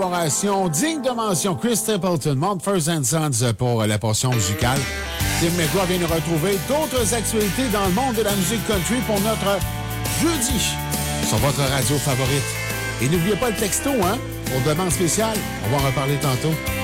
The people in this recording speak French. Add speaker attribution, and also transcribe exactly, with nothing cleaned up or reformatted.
Speaker 1: Collaboration digne de mention. Chris Stapleton, Mountford and Sons pour la portion musicale. Tim McGraw vient nous retrouver d'autres actualités dans le monde de la musique country pour notre jeudi sur votre radio favorite. Et n'oubliez pas le texto, hein? Pour demande spéciale, on va en reparler tantôt.